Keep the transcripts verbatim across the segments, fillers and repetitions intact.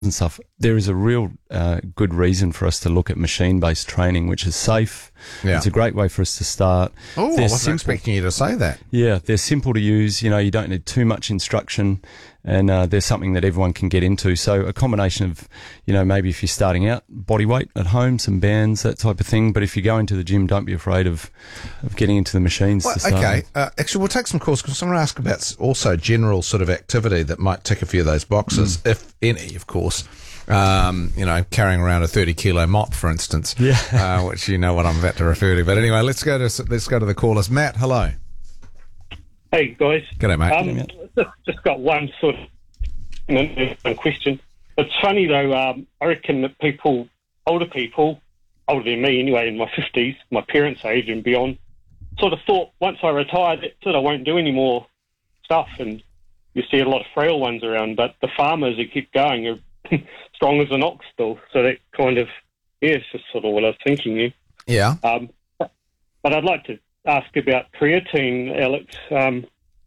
and stuff, there is a real uh, good reason for us to look at machine-based training, which is safe. Yeah. It's a great way for us to start. Oh, I They're wasn't simple. expecting you to say that. Yeah, they're simple to use. You know, you don't need too much instruction, and uh, they're something that everyone can get into. So a combination of, you know, maybe if you're starting out, body weight at home, some bands, that type of thing. But if you go into the gym, don't be afraid of, of getting into the machines Well, to start okay, with. uh, actually, we'll take some calls because I want to ask about s- also general sort of activity that might tick a few of those boxes, Mm. if any, of course. Um, you know, carrying around a thirty kilo mop, for instance, Yeah. uh, which you know what I'm about to refer to. But anyway, let's go to let's go to the callers. Matt, hello. Hey guys, G'day, mate. um, G'day, mate. just, just got one sort of one question. It's funny though. Um, I reckon that people, older people, older than me anyway, in my fifties, my parents' age and beyond, sort of thought once I retire, that's it. I won't do any more stuff. And you see a lot of frail ones around, but the farmers who keep going are strong as an ox still. So that kind of, yeah, it's just sort of what I was thinking. Yeah. Yeah. Um, but I'd like to ask about creatine, Alex. Um,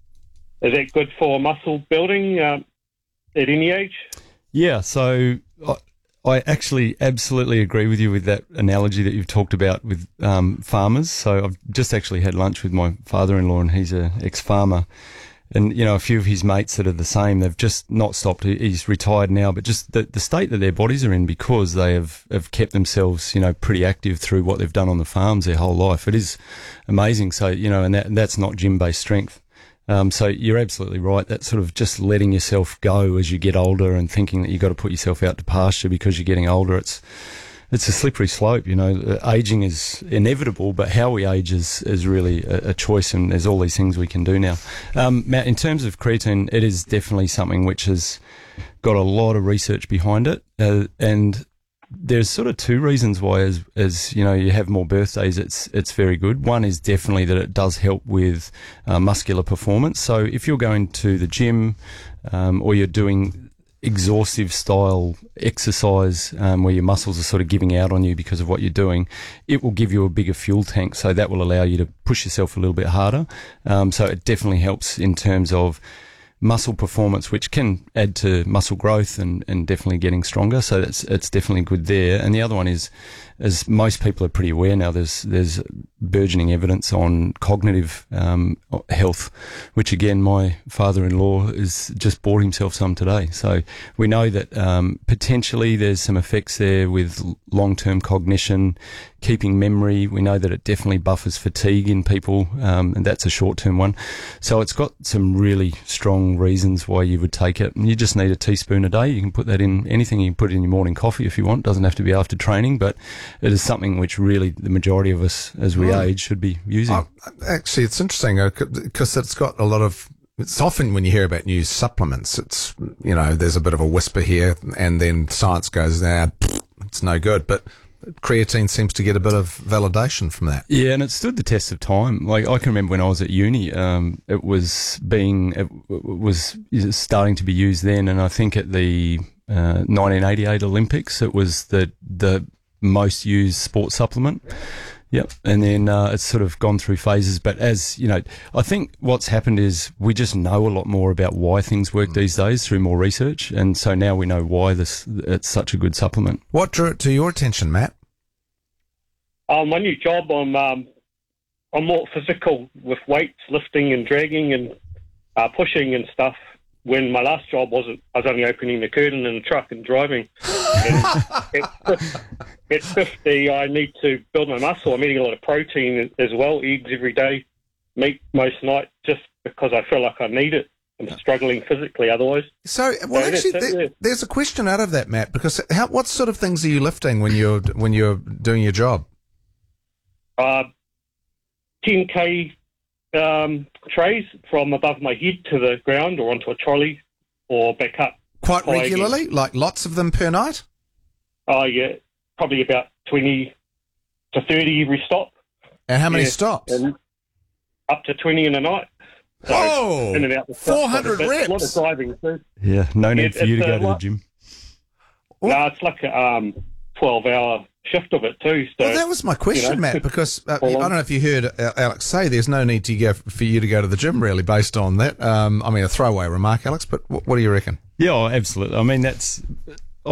is that good for muscle building um, at any age? Yeah, so I, I actually absolutely agree with you with that analogy that you've talked about with um, farmers. So I've just actually had lunch with my father-in-law, and he's a ex-farmer. And, you know, a few of his mates that are the same, they've just not stopped. He- He's retired now, but just the, the state that their bodies are in because they have, have kept themselves, you know, pretty active through what they've done on the farms their whole life. It is amazing. So, you know, and that, that's not gym-based strength. Um, so you're absolutely right. That's sort of just letting yourself go as you get older and thinking that you've got to put yourself out to pasture because you're getting older. It's it's a slippery slope. You know, Uh, aging is inevitable, but how we age is, is really a, a choice, and there's all these things we can do now. Um, Matt, in terms of creatine, it is definitely something which has got a lot of research behind it, uh, and there's sort of two reasons why, as as you know, you have more birthdays, it's it's very good. One is definitely that it does help with uh, muscular performance. So if you're going to the gym um, or you're doing exhaustive style exercise um, where your muscles are sort of giving out on you because of what you're doing, it will give you a bigger fuel tank. So that will allow you to push yourself a little bit harder. Um, so it definitely helps in terms of muscle performance, which can add to muscle growth and, and definitely getting stronger. So that's it's definitely good there. And the other one is, as most people are pretty aware now, there's there's burgeoning evidence on cognitive um, health, which again, my father-in-law has just bought himself some today. So we know that um, potentially there's some effects there with long-term cognition, keeping memory. We know that it definitely buffers fatigue in people, um, and that's a short-term one. So it's got some really strong reasons why you would take it. And you just need a teaspoon a day. You can put that in anything. You can put it in your morning coffee if you want. Doesn't have to be after training, but it is something which really the majority of us as we age should be using. Oh, actually, it's interesting because it's got a lot of. It's often when you hear about new supplements, it's, you know, there's a bit of a whisper here, and then science goes, nah, it's no good. But creatine seems to get a bit of validation from that. Yeah, and it stood the test of time. Like, I can remember when I was at uni, um, it was being, it was starting to be used then, and I think at the uh, nineteen eighty-eight Olympics, it was the the most used sports supplement. Yep, and then uh, it's sort of gone through phases. But as you know, I think what's happened is we just know a lot more about why things work these days through more research, and so now we know why this it's such a good supplement. What drew it to your attention, Matt? Um, my new job, I'm um, I'm more physical with weights, lifting and dragging and uh, pushing and stuff. When my last job wasn't, I was only opening the curtain in the truck and driving. And at, at fifty, I need to build my muscle. I'm eating a lot of protein as well, eggs every day, meat most nights, just because I feel like I need it. I'm struggling physically otherwise. So, well, So actually, that's it, there, yeah. there's a question out of that, Matt. Because how, what sort of things are you lifting when you're when you're doing your job? Uh, ten K um, trays from above my head to the ground or onto a trolley or back up. Quite high regularly, again. like lots of them per night. Oh, yeah, probably about twenty to thirty every stop. And how many Yeah, stops? and up to twenty in a night. So Whoa! in and out the stop, four hundred but A lot of reps. driving too. Yeah, no need It- for you to it's go a to the lot. gym. No, it's like a um, twelve-hour shift of it too. So Well, that was my question, you know. Matt, because uh, I Full on. don't know if you heard uh, Alex say there's no need to go for you to go to the gym, really, based on that. Um, I mean, a throwaway remark, Alex, but what, what do you reckon? Yeah, oh, absolutely. I mean, that's